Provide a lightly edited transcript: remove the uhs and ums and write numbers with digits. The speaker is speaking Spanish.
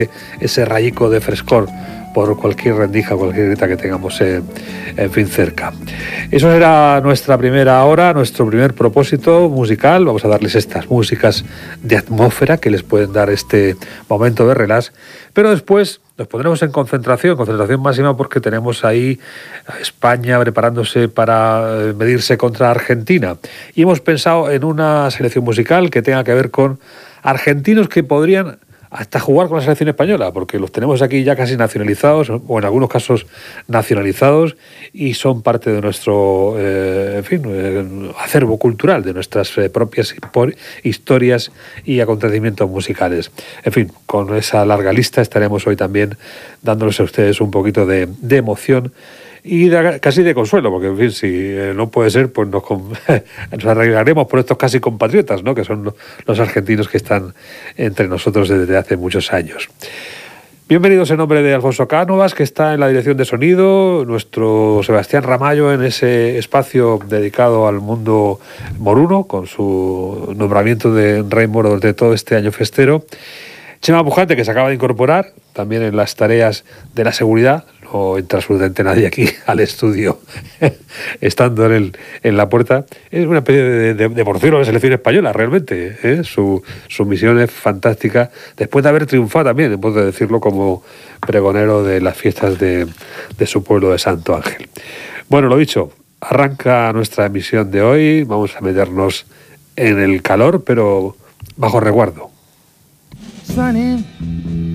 ese rayico de frescor por cualquier rendija, cualquier grita que tengamos en fin cerca. Eso será nuestra primera hora, nuestro primer propósito musical. Vamos a darles estas músicas de atmósfera que les pueden dar este momento de relax, pero después nos pondremos en concentración máxima, porque tenemos ahí a España preparándose para medirse contra Argentina, y hemos pensado en una selección musical que tenga que ver con argentinos que podrían hasta jugar con la selección española, porque los tenemos aquí ya casi nacionalizados, o en algunos casos nacionalizados, y son parte de nuestro acervo cultural, de nuestras propias historias y acontecimientos musicales. En fin, con esa larga lista estaremos hoy también dándoles a ustedes un poquito de emoción y casi de consuelo, porque en fin, si no puede ser, pues nos arreglaremos por estos casi compatriotas, ¿no?, que son los argentinos que están entre nosotros desde hace muchos años. Bienvenidos en nombre de Alfonso Cánovas, que está en la dirección de sonido, nuestro Sebastián Ramallo en ese espacio dedicado al mundo moruno, con su nombramiento de rey moro durante todo este año festero. Chema Pujante, que se acaba de incorporar también en las tareas de la seguridad. No entra absolutamente nadie aquí al estudio estando en la puerta. Es una especie de porcero de la selección española, realmente, ¿eh? Su misión es fantástica, después de haber triunfado también, puedo decirlo, como pregonero de las fiestas de su pueblo de Santo Ángel. Bueno, lo dicho, arranca nuestra emisión de hoy. Vamos a meternos en el calor, pero bajo resguardo.